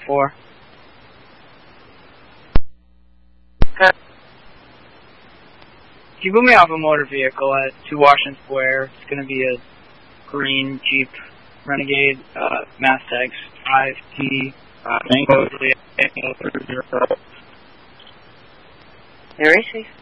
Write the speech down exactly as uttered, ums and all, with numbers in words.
four. Okay. If you put me off a motor vehicle at two Washington Square, it's going to be a green Jeep Renegade, uh, mass tags five T. Uh, Very safe.